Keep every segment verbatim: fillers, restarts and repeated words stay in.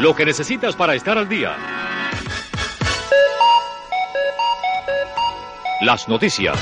lo que necesitas para estar al día. Las noticias.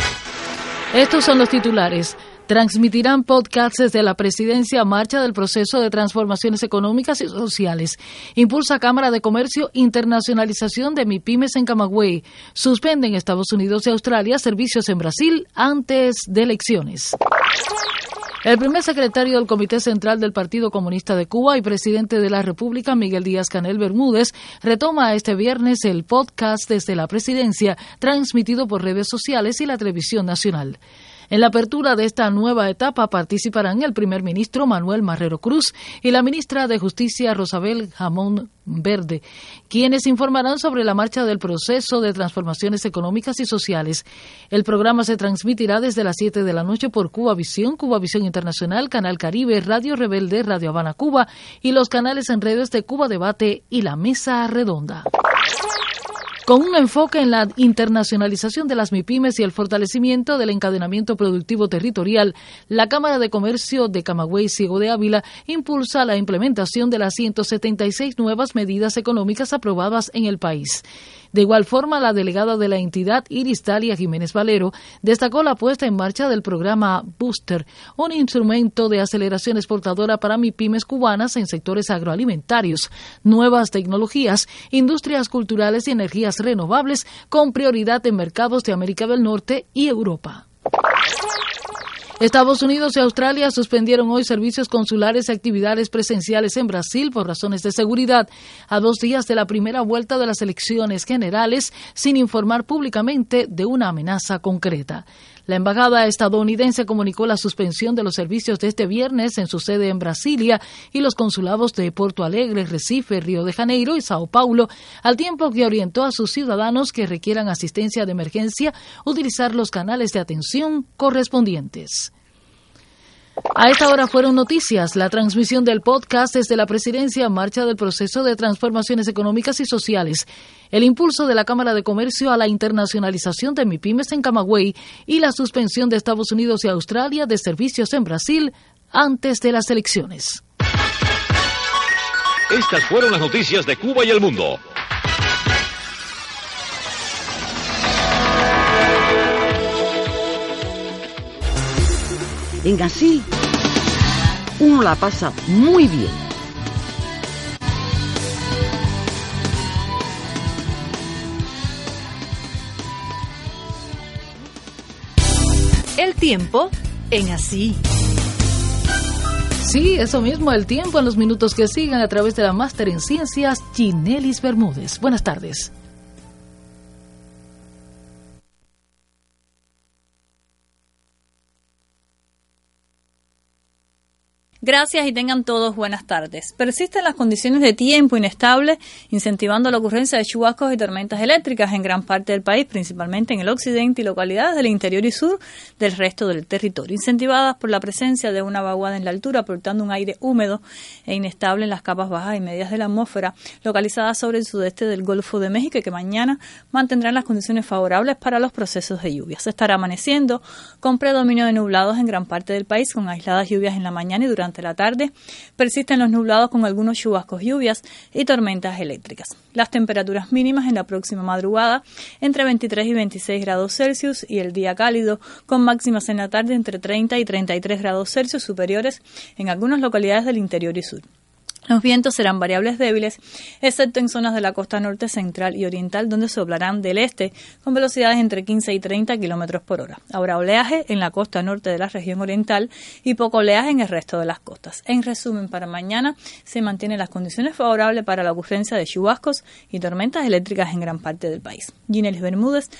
Estos son los titulares. Transmitirán podcasts desde la presidencia marcha del proceso de transformaciones económicas y sociales. Impulsa Cámara de Comercio internacionalización de MIPYMES en Camagüey. Suspenden Estados Unidos y Australia servicios en Brasil antes de elecciones. El primer secretario del Comité Central del Partido Comunista de Cuba y presidente de la República, Miguel Díaz-Canel Bermúdez, retoma este viernes el podcast desde la presidencia, transmitido por redes sociales y la televisión nacional. En la apertura de esta nueva etapa participarán el primer ministro Manuel Marrero Cruz y la ministra de Justicia Rosabel Jamón Verde, quienes informarán sobre la marcha del proceso de transformaciones económicas y sociales. El programa se transmitirá desde las siete de la noche por Cuba Visión, Cuba Visión Internacional, Canal Caribe, Radio Rebelde, Radio Habana Cuba y los canales en redes de Cuba Debate y La Mesa Redonda. Con un enfoque en la internacionalización de las MIPYMES y el fortalecimiento del encadenamiento productivo territorial, la Cámara de Comercio de Camagüey Ciego de Ávila impulsa la implementación de las ciento setenta y seis nuevas medidas económicas aprobadas en el país. De igual forma, la delegada de la entidad, Iris Dalia Jiménez Valero, destacó la puesta en marcha del programa Booster, un instrumento de aceleración exportadora para MIPYMES cubanas en sectores agroalimentarios, nuevas tecnologías, industrias culturales y energías renovables, con prioridad en mercados de América del Norte y Europa. Estados Unidos y Australia suspendieron hoy servicios consulares y actividades presenciales en Brasil por razones de seguridad, a dos días de la primera vuelta de las elecciones generales, sin informar públicamente de una amenaza concreta. La embajada estadounidense comunicó la suspensión de los servicios de este viernes en su sede en Brasilia y los consulados de Porto Alegre, Recife, Río de Janeiro y Sao Paulo, al tiempo que orientó a sus ciudadanos que requieran asistencia de emergencia utilizar los canales de atención correspondientes. A esta hora fueron noticias. La transmisión del podcast desde la presidencia marcha del proceso de transformaciones económicas y sociales, el impulso de la Cámara de Comercio a la internacionalización de MIPYMES en Camagüey y la suspensión de Estados Unidos y Australia de servicios en Brasil antes de las elecciones. Estas fueron las noticias de Cuba y el mundo. En Así, uno la pasa muy bien. El tiempo en Así. Sí, eso mismo, el tiempo en los minutos que sigan a través de la Máster en Ciencias, Ginelis Bermúdez. Buenas tardes. Gracias y tengan todos buenas tardes. Persisten las condiciones de tiempo inestable, incentivando la ocurrencia de chubascos y tormentas eléctricas en gran parte del país, principalmente en el occidente y localidades del interior y sur del resto del territorio, incentivadas por la presencia de una vaguada en la altura, aportando un aire húmedo e inestable en las capas bajas y medias de la atmósfera, localizadas sobre el sudeste del Golfo de México y que mañana mantendrán las condiciones favorables para los procesos de lluvia. Se estará amaneciendo con predominio de nublados en gran parte del país, con aisladas lluvias en la mañana y durante la tarde. Persisten los nublados con algunos chubascos, lluvias y tormentas eléctricas. Las temperaturas mínimas en la próxima madrugada entre veintitrés y veintiséis grados Celsius y el día cálido con máximas en la tarde entre treinta y treinta y tres grados Celsius superiores en algunas localidades del interior y sur. Los vientos serán variables débiles, excepto en zonas de la costa norte, central y oriental, donde soplarán del este con velocidades entre quince y treinta kilómetros por hora. Habrá oleaje en la costa norte de la región oriental y poco oleaje en el resto de las costas. En resumen, para mañana se mantienen las condiciones favorables para la ocurrencia de chubascos y tormentas eléctricas en gran parte del país. Ginelis Bermúdez